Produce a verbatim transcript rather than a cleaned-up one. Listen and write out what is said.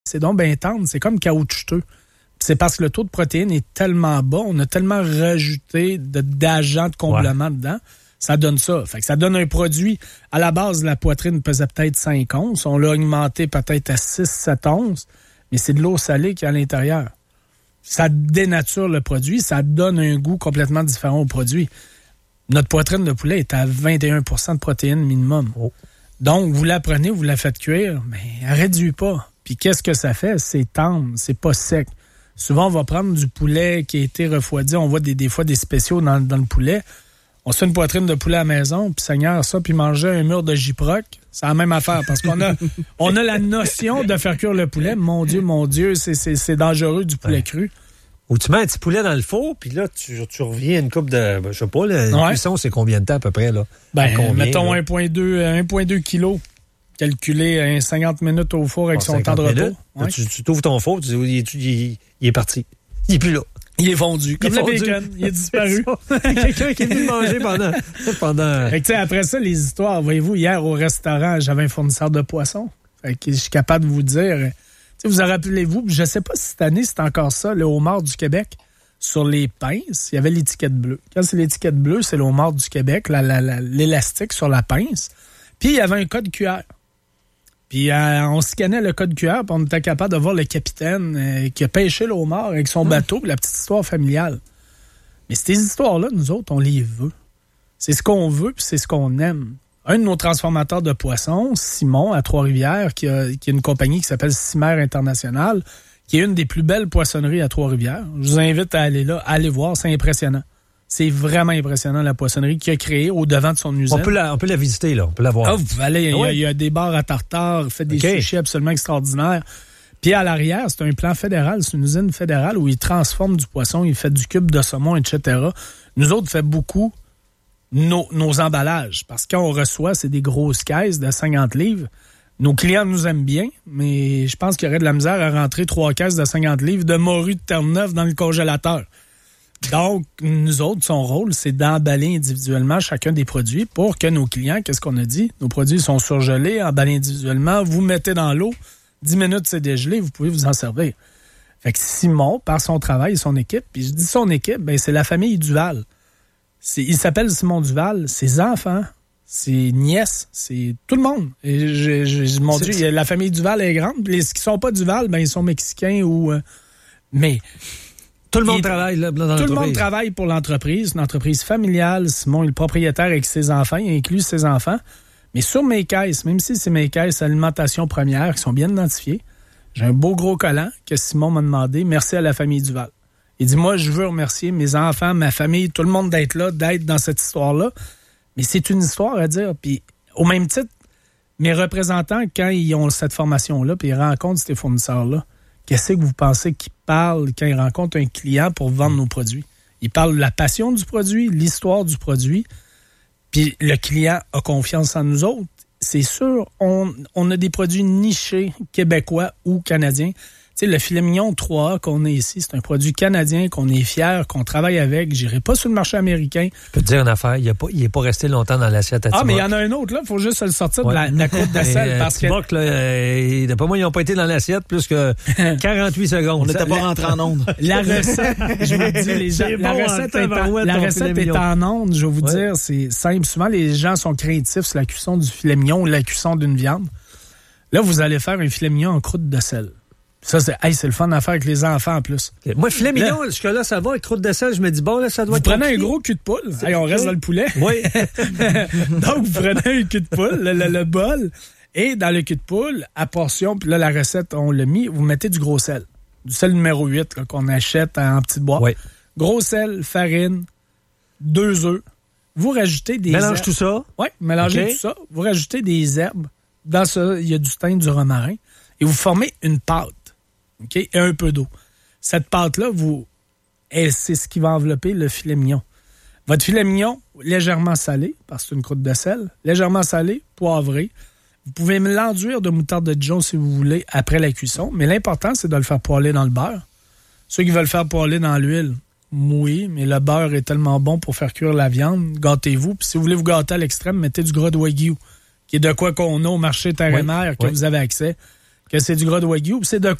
c'est donc bien tendre, c'est comme caoutchouteux. C'est parce que le taux de protéines est tellement bas, on a tellement rajouté de, d'agents de comblement ouais. dedans, ça donne ça. Fait que ça donne un produit. À la base, la poitrine pesait peut-être cinq onces, on l'a augmenté peut-être à six sept onces, mais c'est de l'eau salée qui est à l'intérieur. Ça dénature le produit, ça donne un goût complètement différent au produit. Notre poitrine de poulet est à vingt et un pour cent de protéines minimum. Oh. Donc, vous la prenez, vous la faites cuire, mais elle réduit pas. Puis qu'est-ce que ça fait? C'est tendre, c'est pas sec. Souvent, on va prendre du poulet qui a été refroidi. On voit des, des fois des spéciaux dans, dans le poulet. On se fait une poitrine de poulet à la maison, puis Seigneur, ça, puis manger un mur de Gyproc, c'est la même affaire. Parce qu'on a on a la notion de faire cuire le poulet. Mon Dieu, mon Dieu, c'est, c'est, c'est dangereux du poulet ouais. cru. Ou tu mets un petit poulet dans le four, puis là, tu, tu reviens une coupe de... Ben, je sais pas, la ouais. cuisson, c'est combien de temps à peu près, là? Ben, combien, mettons un virgule deux kilos. Calculé à cinquante minutes au four avec bon, son temps de repos. Ouais. Tu, tu t'ouvres ton four, tu dis, il, est, il, il est parti. Il est plus là. Il est fondu. Comme le bacon. Il est disparu. Quelqu'un qui est venu manger pendant... pendant... Fait que, après ça, les histoires, voyez-vous, hier au restaurant, j'avais un fournisseur de poissons. Fait que je suis capable de vous dire... Vous en rappelez-vous, je ne sais pas si cette année, c'est encore ça, le homard du Québec, sur les pinces, il y avait l'étiquette bleue. Quand c'est l'étiquette bleue, c'est le homard du Québec, la, la, la, l'élastique sur la pince. Puis, il y avait un code Q R. Puis, euh, on scannait le code Q R, puis on était capable de voir le capitaine euh, qui a pêché le homard avec son bateau, la petite histoire familiale. Mais ces histoires-là, nous autres, on les veut. C'est ce qu'on veut, puis c'est ce qu'on aime. Un de nos transformateurs de poissons, Simon, à Trois-Rivières, qui a, qui a une compagnie qui s'appelle Cimer International, qui est une des plus belles poissonneries à Trois-Rivières. Je vous invite à aller là, à aller voir, c'est impressionnant. C'est vraiment impressionnant, la poissonnerie qu'il a créée au devant de son usine. On peut la, on peut la visiter, là, on peut la voir. Ah, vous pouvez aller, il y a, il y a des bars à tartare, fait des okay. sushis absolument extraordinaires. Puis à l'arrière, c'est un plan fédéral, c'est une usine fédérale où il transforme du poisson, il fait du cube de saumon, et cetera. Nous autres, on fait beaucoup Nos, nos emballages. Parce que quand on reçoit, c'est des grosses caisses de cinquante livres. Nos clients nous aiment bien, mais je pense qu'il y aurait de la misère à rentrer trois caisses de cinquante livres de morue de Terre-Neuve dans le congélateur. Donc, nous autres, son rôle, c'est d'emballer individuellement chacun des produits pour que nos clients, qu'est-ce qu'on a dit? Nos produits sont surgelés, emballés individuellement, vous mettez dans l'eau, dix minutes c'est dégelé, vous pouvez vous en servir. Fait que Simon, par son travail et son équipe, puis je dis son équipe, ben c'est la famille Duval. C'est, il s'appelle Simon Duval, ses enfants, ses nièces, c'est tout le monde. Et je, je, mon c'est, Dieu, c'est... la famille Duval est grande. Les qui sont pas Duval, ben ils sont mexicains ou... Euh, mais... Tout le monde il, travaille là, dans l'entreprise. Tout le monde travaille pour l'entreprise, une entreprise familiale. Simon est le propriétaire avec ses enfants, il inclut ses enfants. Mais sur mes caisses, même si c'est mes caisses alimentation première qui sont bien identifiées, j'ai un beau gros collant que Simon m'a demandé. Merci à la famille Duval. Il dit, moi, je veux remercier mes enfants, ma famille, tout le monde d'être là, d'être dans cette histoire-là. Mais c'est une histoire à dire. Puis, au même titre, mes représentants, quand ils ont cette formation-là, puis ils rencontrent ces fournisseurs-là, qu'est-ce que vous pensez qu'ils parlent quand ils rencontrent un client pour vendre nos produits? Ils parlent de la passion du produit, l'histoire du produit, puis le client a confiance en nous autres. C'est sûr, on, on a des produits nichés, québécois ou canadiens. Tu sais, le filet mignon trois A qu'on a ici, c'est un produit canadien qu'on est fier, qu'on travaille avec. J'irai pas sur le marché américain. Je peux te dire une affaire, il n'est pas, pas resté longtemps dans l'assiette à Ah, Tiboc. mais il y en a un autre, là. Il faut juste le sortir ouais. de, la, de la croûte de sel. parce Tiboc, que... là, euh, d'après moi, ils n'ont pas été dans l'assiette plus que quarante-huit secondes. On n'était pas rentré en onde. La recette, je vous dis, les gens, la bon recette, est, en, la recette est en onde, je vais vous ouais. dire. C'est simple. Souvent, les gens sont craintifs sur la cuisson du filet mignon ou la cuisson d'une viande. Là, vous allez faire un filet mignon en croûte de sel. Ça, c'est, hey, c'est le fun à faire avec les enfants en plus. Okay. Moi, filet mignon, jusque-là, ça va, avec croûte de sel, je me dis, bon, là, ça doit vous être. Vous prenez un gros cul de poule. Hey, on reste dans le poulet. Oui. Donc, vous prenez un cul de poule, le, le, le bol, et dans le cul de poule, à portion, puis là, la recette, on l'a mis, vous mettez du gros sel. Du sel numéro huit, là, qu'on achète en petites boîtes. Oui. Gros sel, farine, deux œufs. Vous rajoutez des Mélange herbes. tout ça. Oui, mélangez okay. tout ça. Vous rajoutez des herbes. Dans ça, il y a du thym, du romarin. Et vous formez une pâte. OK? Et un peu d'eau. Cette pâte-là, vous, c'est ce qui va envelopper le filet mignon. Votre filet mignon, légèrement salé, parce que c'est une croûte de sel, légèrement salé, poivré. Vous pouvez l'enduire de moutarde de Dijon si vous voulez après la cuisson, mais l'important, c'est de le faire poêler dans le beurre. Ceux qui veulent faire poêler dans l'huile, oui, mais le beurre est tellement bon pour faire cuire la viande, gâtez-vous. Puis si vous voulez vous gâter à l'extrême, mettez du gras de Wagyu, qui est de quoi qu'on a au marché terre et mer, que oui. vous avez accès. que c'est du gras de Wagyu. C'est de